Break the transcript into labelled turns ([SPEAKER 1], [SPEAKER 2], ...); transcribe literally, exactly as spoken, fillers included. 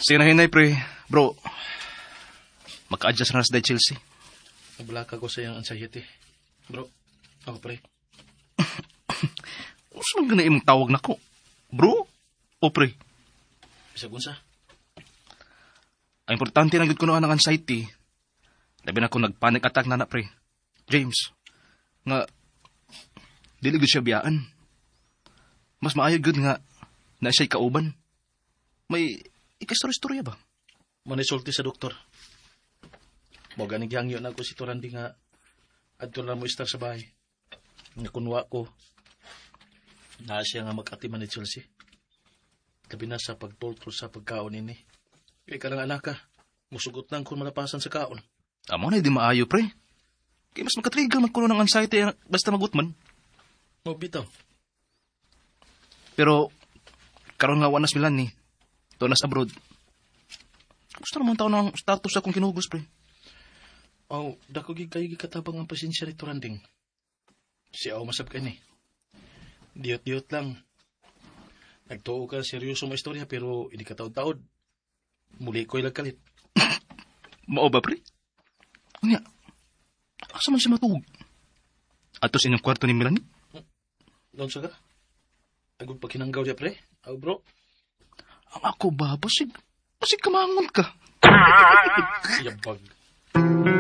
[SPEAKER 1] Sige na hinay, pre. Bro, maka-adjust na sa Chelsea.
[SPEAKER 2] Nabalaka ko sa iyang anxiety. Bro, ako pre.
[SPEAKER 1] Saan ka na imong tawag na ko? Bro o pre?
[SPEAKER 2] Bisag unsa?
[SPEAKER 1] Ang importante na gud ko noon ang anxiety. Labi na ko nag-panic attack na na, pre. James, nga, dili gud siya biyaan. Mas maayo gud nga na siya'y kauban. May ikastorya-storya ba?
[SPEAKER 2] Manisulti sa doktor. Mo ganing gihangyo na ko si Torandi nga adto na mo istar sa bahay. Nga kunwa ko na siya nga mag-atiman ni Chelsea. Labi na sa pagtultol sa pagkaon ini. Kaya ka lang anak ka, musugot lang kung malapasan sa kaon.
[SPEAKER 1] Amo na di maayo, pre. Kaya mas makatrigger magkulo ng anxiety basta magutman.
[SPEAKER 2] Magbitaw.
[SPEAKER 1] Pero, karon nga wanas milan ni. Donas abroad. Gusto naman tao ng status akong kinugos, pre.
[SPEAKER 2] Aw, oh, dako gid kayo gikatabang ang pasensya ni Toranding. Si aw masab ka ni. Diyot-diyot lang. Nagtuo ka seryoso mo istorya pero hindi ka taod-taod. Muli ko'y lagkalit.
[SPEAKER 1] Mao ba, pre? Unya, asa man siya matugog? Ato sa inyong kwarto ni Melanie?
[SPEAKER 2] Doon sa ka? Agod pa kinanggaw niya, pre? Aw, bro?
[SPEAKER 1] Ang ako ba? Basig, basig kamangon ka.
[SPEAKER 2] Yabag.